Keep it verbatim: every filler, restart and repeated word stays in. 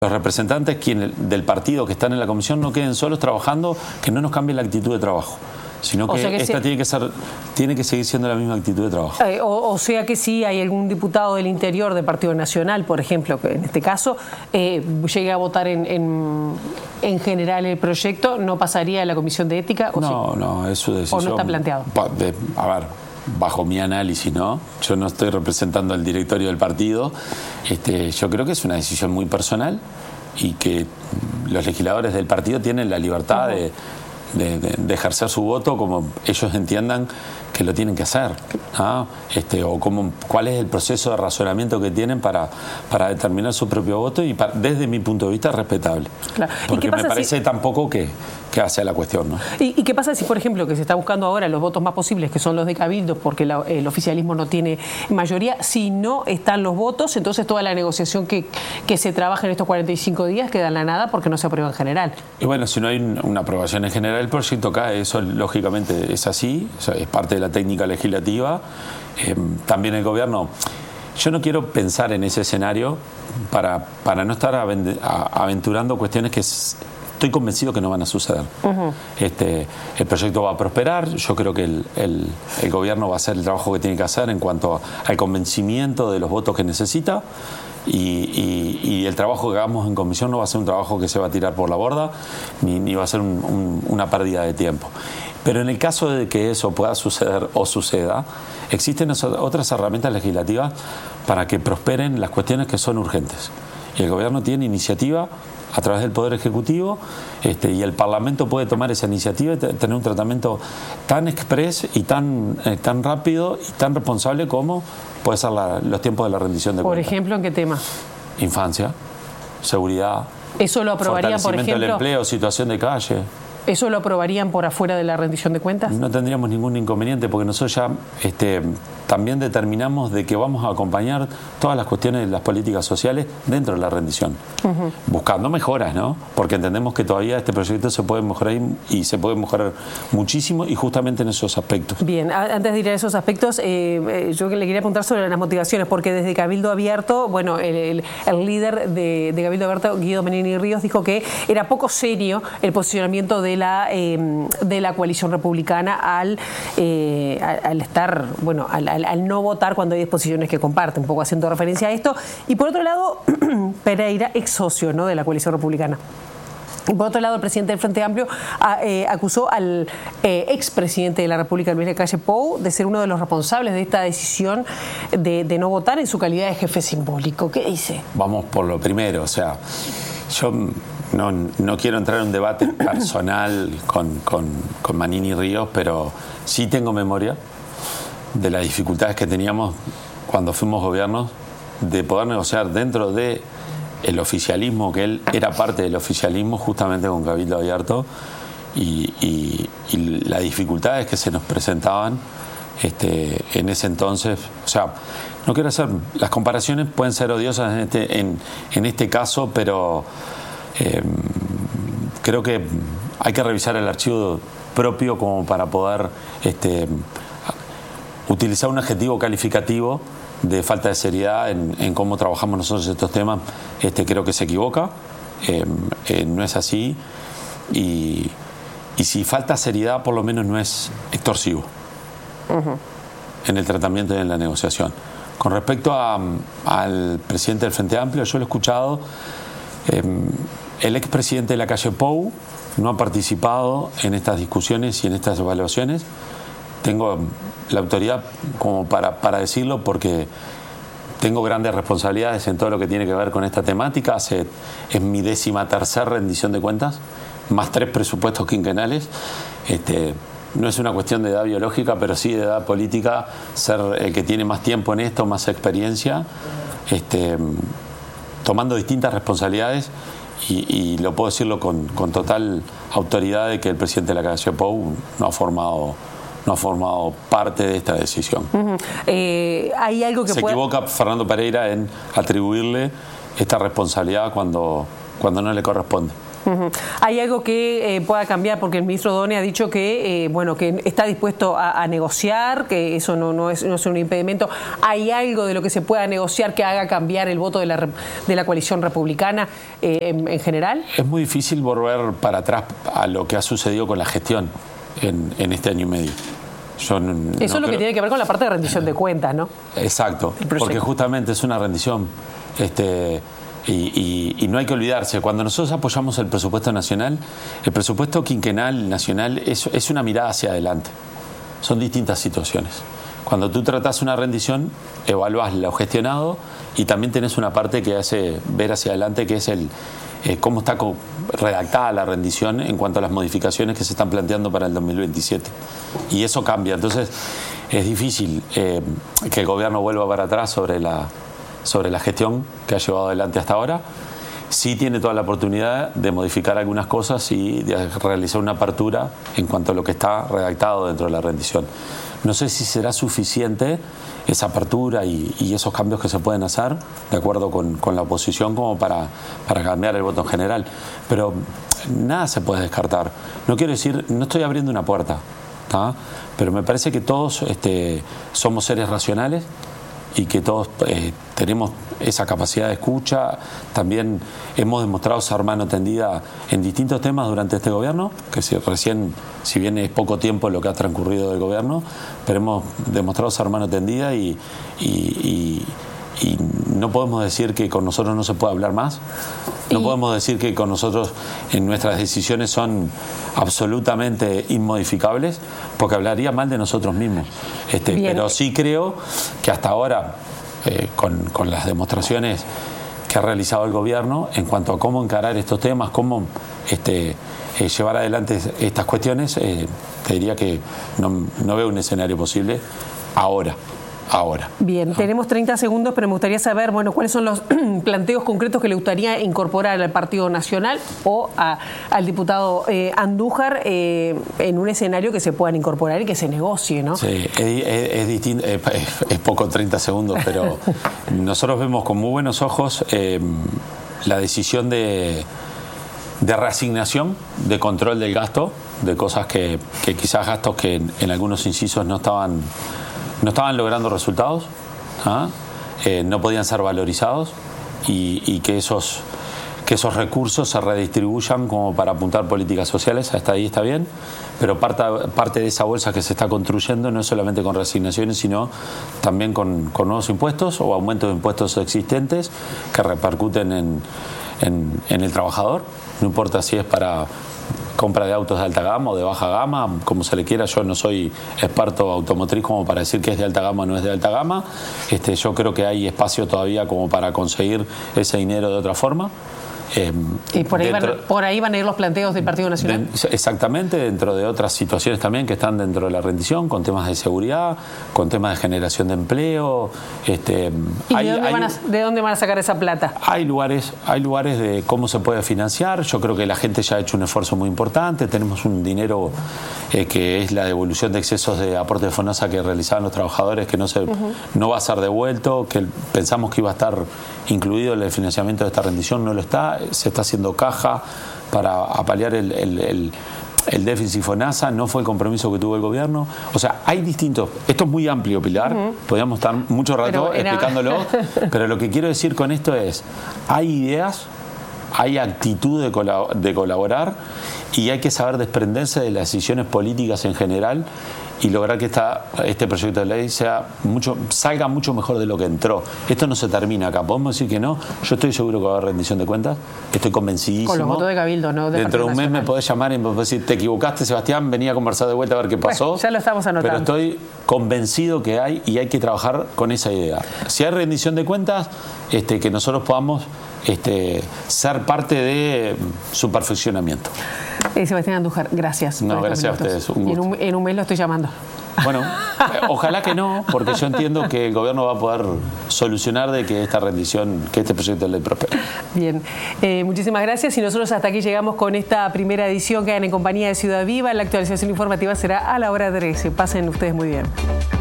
los representantes quienes, del partido que están en la comisión no queden solos trabajando, que no nos cambie la actitud de trabajo, sino que, o sea que esta se... tiene que ser, tiene que seguir siendo la misma actitud de trabajo. Eh, o, o sea que si hay algún diputado del interior del Partido Nacional, por ejemplo, que en este caso eh, llegue a votar en, en, en general el proyecto, ¿no pasaría a la Comisión de Ética? ¿O no, sí? no, es su decisión. ¿O no está planteado? De, a ver, bajo mi análisis, ¿no? Yo no estoy representando al directorio del partido. Este, yo creo que es una decisión muy personal y que los legisladores del partido tienen la libertad uh-huh. de, de, de, de ejercer su voto como ellos entiendan que lo tienen que hacer, ¿no? Este, o como, cuál es el proceso de razonamiento que tienen para, para determinar su propio voto y para, desde mi punto de vista respetable. Claro. Porque me parece si... tampoco que, que hace la cuestión, ¿no? ¿Y, ¿Y qué pasa si, por ejemplo, que se está buscando ahora los votos más posibles, que son los de Cabildo, porque la, el oficialismo no tiene mayoría? Si no están los votos, entonces toda la negociación que, que se trabaja en estos cuarenta y cinco días queda en la nada porque no se aprueba en general. Y bueno, si no hay una aprobación en general, el proyecto cae. Eso lógicamente es así, o sea, es parte de la técnica legislativa. Eh, también el gobierno, yo no quiero pensar en ese escenario para, para no estar aventurando cuestiones que estoy convencido que no van a suceder. Uh-huh. este, el proyecto va a prosperar, yo creo que el, el, el gobierno va a hacer el trabajo que tiene que hacer en cuanto al convencimiento de los votos que necesita. Y, y, y el trabajo que hagamos en comisión no va a ser un trabajo que se va a tirar por la borda, ni, ni va a ser un, un, una pérdida de tiempo. Pero en el caso de que eso pueda suceder o suceda, existen otras herramientas legislativas para que prosperen las cuestiones que son urgentes. Y el gobierno tiene iniciativa a través del Poder Ejecutivo, este, y el Parlamento puede tomar esa iniciativa y tener un tratamiento tan express y tan, eh, tan rápido y tan responsable como puede ser la, los tiempos de la rendición de cuentas. Por ejemplo, ¿en qué tema? Infancia, seguridad, ¿eso lo aprobarían, por ejemplo? del empleo, situación de calle. ¿Eso lo aprobarían por afuera de la rendición de cuentas? No tendríamos ningún inconveniente porque nosotros ya este, también determinamos de que vamos a acompañar todas las cuestiones de las políticas sociales dentro de la rendición, uh-huh. buscando mejoras, ¿no? Porque entendemos que todavía este proyecto se puede mejorar y se puede mejorar muchísimo y justamente en esos aspectos. Bien, antes de ir a esos aspectos, eh, yo le quería preguntar sobre las motivaciones, porque desde Cabildo Abierto, bueno, el, el, el líder de, de Cabildo Abierto, Guido Menini Ríos, dijo que era poco serio el posicionamiento de de la, eh, de la coalición republicana al, eh, al estar, bueno, al, al, al no votar cuando hay disposiciones que comparte, un poco haciendo referencia a esto. Y por otro lado, Pereira, ex socio, ¿no?, de la coalición republicana. Y por otro lado, el presidente del Frente Amplio a, eh, acusó al eh, expresidente de la República, Luis Lacalle Pou, de ser uno de los responsables de esta decisión de, de no votar en su calidad de jefe simbólico. ¿Qué dice? Vamos por lo primero, o sea, yo no, no quiero entrar en un debate personal con, con, con Menini Ríos, pero sí tengo memoria de las dificultades que teníamos cuando fuimos gobiernos de poder negociar dentro de el oficialismo, que él era parte del oficialismo justamente con Cabildo Abierto, y, y, y las dificultades que se nos presentaban este, en ese entonces. O sea, no quiero hacer, las comparaciones pueden ser odiosas en este, en, en este caso, pero eh, creo que hay que revisar el archivo propio como para poder este, utilizar un adjetivo calificativo de falta de seriedad en, en cómo trabajamos nosotros estos temas. Este, creo que se equivoca, eh, eh, no es así, y, y si falta seriedad por lo menos no es extorsivo uh-huh. en el tratamiento y en la negociación. Con respecto a, al presidente del Frente Amplio, yo lo he escuchado, eh, el expresidente de Lacalle Pou no ha participado en estas discusiones y en estas evaluaciones. Tengo la autoridad como para, para decirlo porque tengo grandes responsabilidades en todo lo que tiene que ver con esta temática. Hace, es mi décima tercera rendición de cuentas, más tres presupuestos quinquenales. Este, no es una cuestión de edad biológica, pero sí de edad política, ser el que tiene más tiempo en esto, más experiencia, este, tomando distintas responsabilidades. Y, y lo puedo decirlo con, con total autoridad de que el presidente de Lacalle Pou no ha formado no ha formado parte de esta decisión. Uh-huh. eh, ¿hay algo que Se pueda... equivoca Fernando Pereira en atribuirle esta responsabilidad cuando, cuando no le corresponde. Uh-huh. ¿Hay algo que eh, pueda cambiar? Porque el ministro Done ha dicho que, eh, bueno, que está dispuesto a, a negociar, que eso no, no, es, no es un impedimento. ¿Hay algo de lo que se pueda negociar que haga cambiar el voto de la, de la coalición republicana eh, en, en general? Es muy difícil volver para atrás a lo que ha sucedido con la gestión en, en este año y medio. Yo no, Eso no es lo creo... que tiene que ver con la parte de rendición de cuentas, ¿no? Exacto, porque justamente es una rendición. Este, y, y, y no hay que olvidarse, cuando nosotros apoyamos el presupuesto nacional, el presupuesto quinquenal nacional es, es una mirada hacia adelante. Son distintas situaciones. Cuando tú tratas una rendición, evaluás lo gestionado y también tenés una parte que hace ver hacia adelante, que es el eh, cómo está redactada la rendición en cuanto a las modificaciones que se están planteando para el dos mil veintisiete. Y eso cambia. Entonces, es difícil eh, que el gobierno vuelva para atrás sobre la, sobre la gestión que ha llevado adelante hasta ahora. Sí tiene toda la oportunidad de modificar algunas cosas y de realizar una apertura en cuanto a lo que está redactado dentro de la rendición. No sé si será suficiente esa apertura y, y esos cambios que se pueden hacer de acuerdo con, con la oposición como para, para cambiar el voto en general. Pero nada se puede descartar. No quiero decir, no estoy abriendo una puerta, ¿tá? Pero me parece que todos este, somos seres racionales y que todos eh, tenemos esa capacidad de escucha. También hemos demostrado ser mano tendida en distintos temas durante este gobierno, que si, recién, si bien es poco tiempo lo que ha transcurrido del gobierno, pero hemos demostrado ser mano tendida y, y, y, y no podemos decir que con nosotros no se puede hablar más. No y... podemos decir que con nosotros en nuestras decisiones son absolutamente inmodificables, porque hablaría mal de nosotros mismos. Este, pero sí creo que hasta ahora, eh, con, con las demostraciones que ha realizado el gobierno en cuanto a cómo encarar estos temas, cómo este, eh, llevar adelante estas cuestiones, eh, te diría que no, no veo un escenario posible ahora. Ahora. Bien, tenemos treinta segundos, pero me gustaría saber, bueno, cuáles son los planteos concretos que le gustaría incorporar al Partido Nacional o a, al diputado eh, Andújar eh, en un escenario que se puedan incorporar y que se negocie, ¿no? Sí, es, es, es distinto, es, es poco treinta segundos, pero nosotros vemos con muy buenos ojos eh, la decisión de, de reasignación, de control del gasto, de cosas que, que quizás gastos que en, en algunos incisos no estaban... no estaban logrando resultados, ¿ah? eh, no podían ser valorizados y, y que, esos, que esos recursos se redistribuyan como para apuntar políticas sociales. Hasta ahí está bien, pero parte, parte de esa bolsa que se está construyendo no es solamente con reasignaciones, sino también con, con nuevos impuestos o aumentos de impuestos existentes que repercuten en, en, en el trabajador, no importa si es para compra de autos de alta gama o de baja gama, como se le quiera. Yo no soy experto automotriz como para decir que es de alta gama o no es de alta gama. Este, yo creo que hay espacio todavía como para conseguir ese dinero de otra forma. Eh, y por ahí, dentro, van, por ahí van a ir los planteos del Partido Nacional. De, exactamente, dentro de otras situaciones también que están dentro de la rendición, con temas de seguridad, con temas de generación de empleo. Este, ¿Y hay, de, dónde hay, van a, de dónde van a sacar esa plata? Hay lugares, hay lugares de cómo se puede financiar. Yo creo que la gente ya ha hecho un esfuerzo muy importante. Tenemos un dinero eh, que es la devolución de excesos de aporte de FONASA que realizaban los trabajadores, que no, se, uh-huh. no va a ser devuelto, que pensamos que iba a estar incluido en el financiamiento de esta rendición, no lo está. Se está haciendo caja para apalear el, el, el, el déficit FONASA, no fue el compromiso que tuvo el gobierno. O sea, hay distintos... Esto es muy amplio, Pilar, uh-huh. podríamos estar mucho rato pero era... explicándolo, pero lo que quiero decir con esto es, hay ideas, hay actitud de, colab- de colaborar y hay que saber desprenderse de las decisiones políticas en general y lograr que esta, este proyecto de ley sea mucho, salga mucho mejor de lo que entró. Esto no se termina acá. ¿Podemos decir que no? Yo estoy seguro que va a haber rendición de cuentas. Estoy convencidísimo. Con los votos de Cabildo, ¿no? De Dentro de un mes me podés llamar y me podés decir, te equivocaste, Sebastián, venía a conversar de vuelta a ver qué pasó. Bueno, ya lo estamos anotando. Pero estoy convencido que hay y hay que trabajar con esa idea. Si hay rendición de cuentas, este, que nosotros podamos este, ser parte de su perfeccionamiento. Eh, Sebastián Andújar, gracias. No, gracias a ustedes. Un y en, un, en un mes lo estoy llamando. Bueno, ojalá que no, porque yo entiendo que el gobierno va a poder solucionar de que esta rendición, que este proyecto de ley prospere. Bien, eh, muchísimas gracias y nosotros hasta aquí llegamos con esta primera edición que hagan en compañía de Ciudad Viva. La actualización informativa será a la hora trece. Pasen ustedes muy bien.